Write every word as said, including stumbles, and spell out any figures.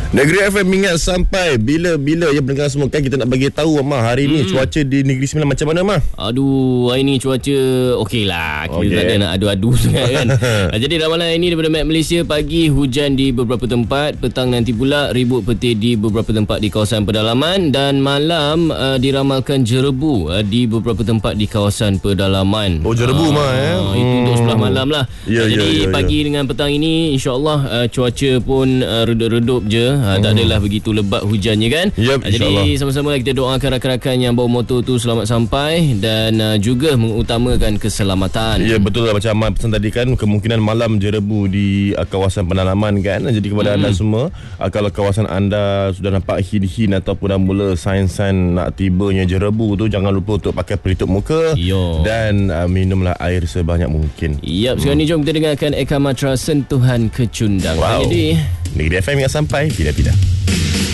Negeri F M ingat sampai bila-bila ya pendengar semua, kan kita nak bagi tahu Mah hari ni hmm. cuaca di Negeri Sembilan macam mana Mah? Aduh, hari ni cuaca okey lah. Kita okay. tak ada nak adu-adu sangat kan. Jadi ramalan ini daripada Met Malaysia, pagi hujan di beberapa tempat, petang nanti pula ribut petir di beberapa tempat di kawasan pedalaman, dan malam uh, diramalkan jerebu uh, di beberapa tempat di kawasan pedalaman. Oh, jerebu uh, Mah ya. Uh, itu untuk sebelah malam lah. Ya, uh, jadi ya, ya, pagi ya. dengan petang ini insya-Allah uh, cuaca pun uh, redup-redup je. Uh, tak adalah begitu lebat hujannya kan. Yep, uh, jadi sama-sama kita doakan rakan-rakan yang bawa motor tu selamat sampai, dan uh, juga mengutamakan keselamatan. Ya, betul lah macam Amal pesan tadi kan, kemungkinan malam jerebu di uh, kawasan pedalaman kan. Jadi kepada hmm. anda semua, uh, kalau kawasan anda sudah nampak hin-hin ataupun dah mula sign-sign nak tibanya jerebu tu, jangan lupa untuk pakai pelitup muka. Yo. Dan uh, minumlah air sebanyak mungkin. Yap, sekarang hmm. ni jom kita dengarkan Eka Matra Sentuhan Kecundang. Wow. Jadi Negeri F M yang sampai tidak-tidak.